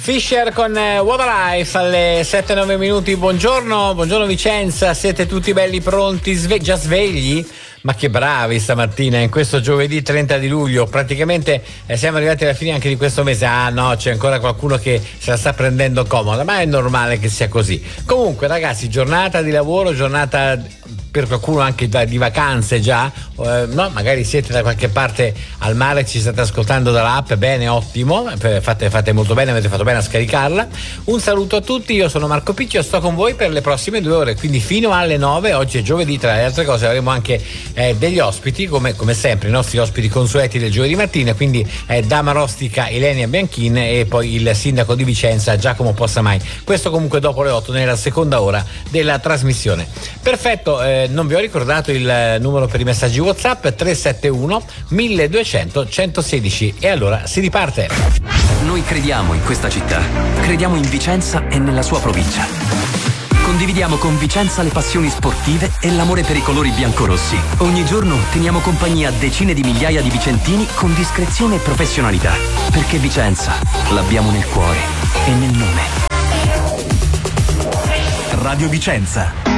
Fisher con What a Life alle 7-9 minuti. Buongiorno Vicenza, siete tutti belli pronti, già svegli? Ma che bravi stamattina in questo giovedì 30 di luglio, praticamente siamo arrivati alla fine anche di questo mese. Ah no, c'è ancora qualcuno che se la sta prendendo comoda, ma è normale che sia così. Comunque ragazzi, giornata di lavoro, giornata per qualcuno anche di vacanze già, no? Magari siete da qualche parte al mare, ci state ascoltando dall'app, bene, ottimo, fate molto bene, avete fatto bene a scaricarla. Un saluto a tutti, io sono Marco Picchio, sto con voi per le prossime 2 ore, quindi fino alle 9, oggi è giovedì, tra le altre cose avremo anche degli ospiti, come sempre i nostri ospiti consueti del giovedì mattina, quindi Dama Rostica, Ilenia Bianchin e poi il sindaco di Vicenza Giacomo Possamai. Questo comunque dopo le 8 nella seconda ora della trasmissione. Perfetto, non vi ho ricordato il numero per i messaggi WhatsApp 371 1200 116 e allora si riparte. Noi crediamo in questa città, crediamo in Vicenza e nella sua provincia. Condividiamo con Vicenza le passioni sportive e l'amore per i colori biancorossi. Ogni giorno teniamo compagnia a decine di migliaia di vicentini con discrezione e professionalità. Perché Vicenza l'abbiamo nel cuore e nel nome. Radio Vicenza.